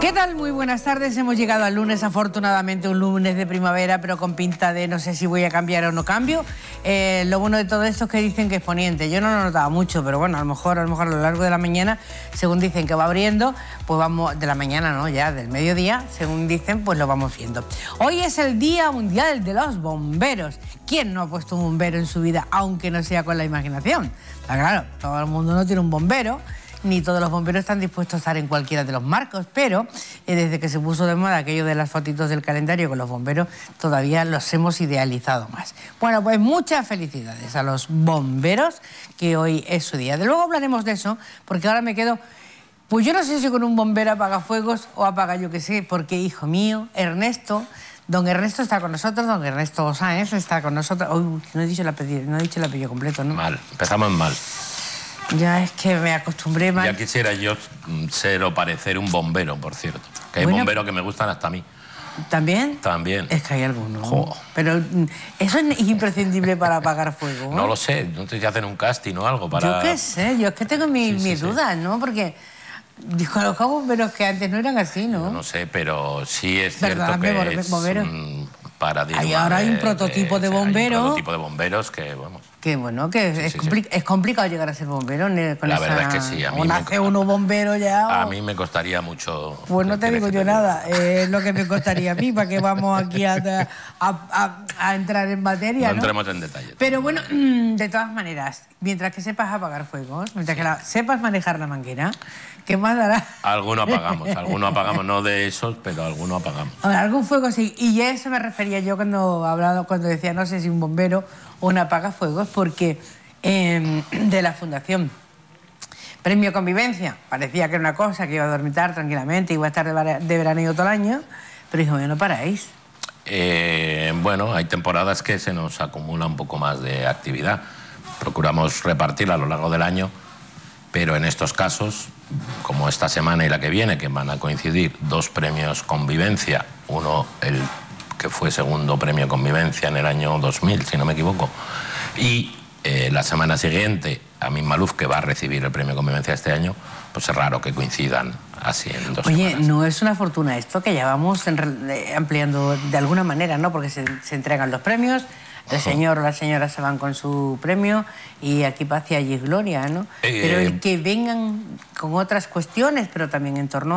¿Qué tal? Muy buenas tardes. Hemos llegado al lunes, afortunadamente un lunes de primavera, pero con pinta de no sé si voy a cambiar o no cambio. Lo bueno de todo esto es que dicen que es poniente. Yo no lo notaba mucho, pero bueno, a lo mejor a lo largo de la mañana, según dicen que va abriendo, pues vamos, de la mañana no, ya del mediodía, según dicen, pues lo vamos viendo. Hoy es el Día Mundial de los Bomberos. ¿Quién no ha puesto un bombero en su vida, aunque no sea con la imaginación? Claro, todo el mundo no tiene un bombero, ni todos los bomberos están dispuestos a estar en cualquiera de los marcos, pero desde que se puso de moda aquello de las fotitos del calendario con los bomberos, todavía los hemos idealizado más. Bueno, pues muchas felicidades a los bomberos, que hoy es su día. De luego hablaremos de eso, porque ahora me quedo, pues yo no sé si con un bombero apaga fuegos o apaga yo qué sé, porque hijo mío, Ernesto, don Ernesto está con nosotros, don Ernesto Sáenz está con nosotros. Uy, no he dicho el apellido completo, ¿no? Mal, empezamos mal. Ya es que me acostumbré mal. Ya quisiera yo ser o parecer un bombero, por cierto. Que hay bomberos que me gustan hasta a mí. ¿También? También. Es que hay algunos. Pero eso es imprescindible para apagar fuego, ¿no? No lo sé, no sé si hacen un casting o algo para... Yo qué sé, yo es que tengo mis dudas, ¿no? Porque conozco bomberos que antes no eran así, ¿no? Yo no sé, pero sí es cierto que es un paradigma. Y ahora hay un prototipo de bombero. Hay un prototipo de bomberos que, vamos... Que bueno, que es complicado llegar a ser bombero. Con la verdad es que sí. A mí nace uno bombero ya. A mí me costaría mucho. Pues no te digo yo nada. Es lo que me costaría a mí, para que vamos aquí a entrar en materia. No entremos en detalle. Pero bueno, de todas maneras, mientras que sepas apagar fuegos, mientras que sepas manejar la manguera, ¿qué más dará? Alguno apagamos, no de esos, pero alguno apagamos. Ahora, algún fuego sí. Y a eso me refería yo cuando decía, no sé si un bombero o un apagafuegos, porque de la Fundación Premio Convivencia parecía que era una cosa que iba a dormitar tranquilamente, iba a estar de veraneo todo el año, pero dijo, no paráis. Bueno, hay temporadas que se nos acumula un poco más de actividad. Procuramos repartirla a lo largo del año, pero en estos casos, como esta semana y la que viene, que van a coincidir dos premios Convivencia, uno el que fue segundo premio Convivencia en el año 2000, si no me equivoco, y la semana siguiente Amin Malouf, que va a recibir el premio Convivencia este año, pues es raro que coincidan así en dos semanas. Oye, ¿no es una fortuna esto que ya vamos ampliando de alguna manera, ¿no? Porque se entregan los premios, el señor o la señora se van con su premio y aquí paz y allí gloria, ¿no? Pero el que vengan con otras cuestiones, pero también en torno